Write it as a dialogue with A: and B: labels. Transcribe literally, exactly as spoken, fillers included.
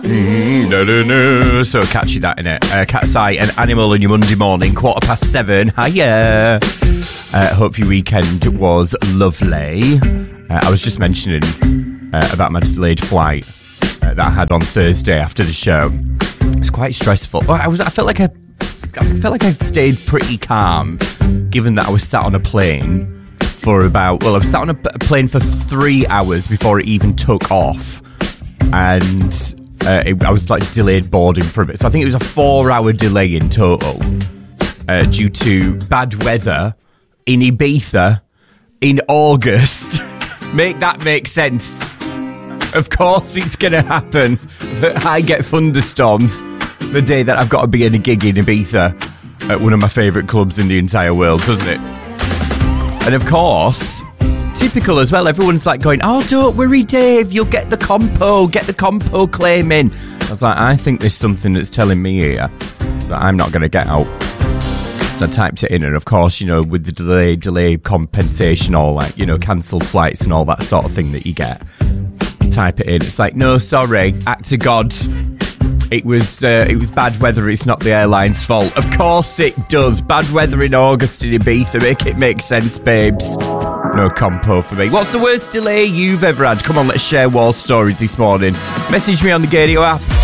A: Mm, no, no, no. So catchy that, innit? Uh, Cat's Eye and Animal on your Monday morning, quarter past seven. Hiya. Uh, hope your weekend was lovely. Uh, I was just mentioning uh, about my delayed flight uh, that I had on Thursday after the show. It was quite stressful. I was. I felt like I, I felt like I stayed pretty calm, given that I was sat on a plane for about. Well, I was sat on a, a plane for three hours before it even took off, and uh, it, I was like delayed boarding for a bit. So I think it was a four-hour delay in total uh, due to bad weather in Ibiza in August. Make that make sense. Of course it's going to happen that I get thunderstorms the day that I've got to be in a gig in Ibiza at one of my favourite clubs in the entire world, doesn't it? And of course, typical as well, everyone's like going, oh, don't worry, Dave, you'll get the compo, get the compo claim in. I was like, I think there's something that's telling me here that I'm not going to get out. So I typed it in, and of course, you know, with the delay, delay compensation, all like, you know, cancelled flights and all that sort of thing that you get. Type it in. It's like, no, sorry, act to God. It was uh, it was bad weather. It's not the airline's fault. Of course it does. Bad weather in August in Ibiza. Make it make sense, babes. No compo for me. What's the worst delay you've ever had? Come on, let's share war stories this morning. Message me on the Gadio app.